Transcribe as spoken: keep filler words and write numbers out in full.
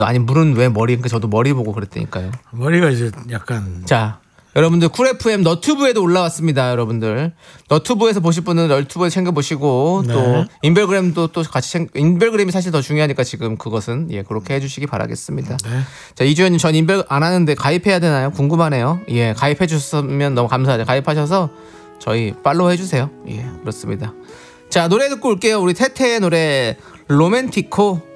아니 물은 왜 머리? 그러니까 저도 머리 보고 그랬다니까요. 머리가 이제 약간 자, 여러분들 쿨 에프엠 너튜브에도 올라왔습니다. 여러분들 너튜브에서 보실 분은 너튜브에 챙겨 보시고 네. 또 인별그램도 또 같이 챙 인별그램이 사실 더 중요하니까 지금 그것은 예 그렇게 해주시기 바라겠습니다. 네. 자, 이주연님 전 인별 안 하는데 가입해야 되나요? 궁금하네요. 예, 가입해 주셨으면 너무 감사하죠. 가입하셔서 저희 팔로우 해주세요. 예, 그렇습니다. 자, 노래 듣고 올게요. 우리 태태의 노래 로맨티코.